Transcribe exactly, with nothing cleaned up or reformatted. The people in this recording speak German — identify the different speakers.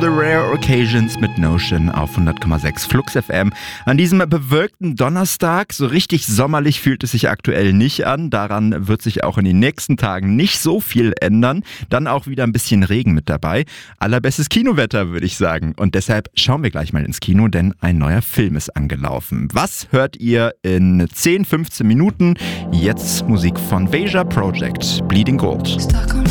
Speaker 1: the Rare Occasions mit Notion auf hundert Komma sechs Flux F M. An diesem bewölkten Donnerstag, so richtig sommerlich fühlt es sich aktuell nicht an. Daran wird sich auch in den nächsten Tagen nicht so viel ändern. Dann auch wieder ein bisschen Regen mit dabei. Allerbestes Kinowetter, würde ich sagen. Und deshalb schauen wir gleich mal ins Kino, denn ein neuer Film ist angelaufen. Was hört ihr in zehn, fünfzehn Minuten? Jetzt Musik von Veja Project, Bleeding Gold.